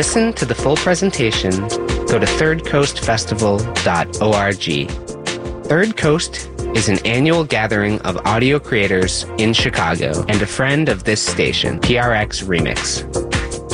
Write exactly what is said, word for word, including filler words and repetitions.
listen to the full presentation, go to third coast festival dot org. Third Coast is an annual gathering of audio creators in Chicago and a friend of this station, P R X Remix.